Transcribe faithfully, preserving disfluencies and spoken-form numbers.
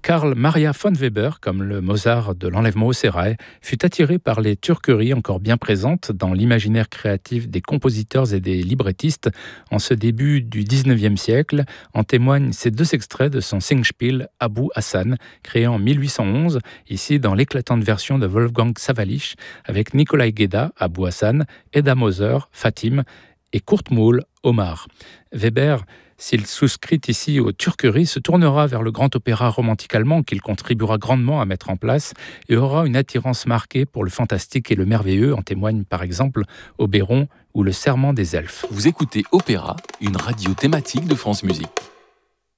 Karl Maria von Weber, comme le Mozart de l'Enlèvement au sérail, fut attiré par les turqueries encore bien présentes dans l'imaginaire créatif des compositeurs et des librettistes en ce début du dix-neuvième siècle. En témoignent ces deux extraits de son Singspiel Abu Hassan, créé en mille huit cent onze, ici dans l'éclatante version de Wolfgang Sawallisch, avec Nikolai Gueda, Abu Hassan, Eda Moser, Fatim, et Kurt Mohl, Omar. Weber, s'il souscrit ici aux turqueries, se tournera vers le grand opéra romantique allemand qu'il contribuera grandement à mettre en place et aura une attirance marquée pour le fantastique et le merveilleux, en témoigne par exemple Oberon ou le Serment des Elfes. Vous écoutez Opéra, une radio thématique de France Musique.